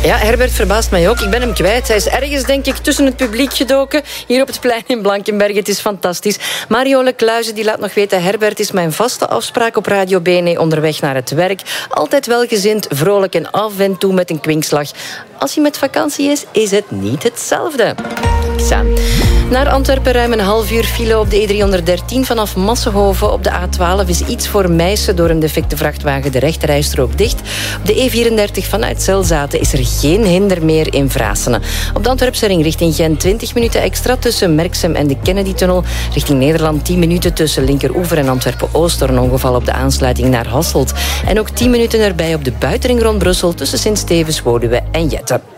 Ja, Herbert verbaast mij ook. Ik ben hem kwijt. Hij is ergens, denk ik, tussen het publiek gedoken. Hier op het plein in Blankenberge. Het is fantastisch. Mario Lecluizen die laat nog weten... Herbert is mijn vaste afspraak op Radio BNE onderweg naar het werk. Altijd welgezind, vrolijk en af en toe met een kwinkslag. Als hij met vakantie is het niet hetzelfde. Naar Antwerpen ruim een half uur file op de E313 vanaf Massenhoven. Op de A12 is iets voor Meissen door een defecte vrachtwagen de rechterrijstrook dicht. Op de E34 vanuit Zelzaten is er geen hinder meer in Vrasenen. Op de Antwerpse ring richting Gent 20 minuten extra tussen Merksem en de Kennedy-tunnel. Richting Nederland 10 minuten tussen Linkeroever en Antwerpen-Oost door een ongeval op de aansluiting naar Hasselt. En ook 10 minuten erbij op de buitenring rond Brussel tussen Sint-Stevens, Woluwe en Jette.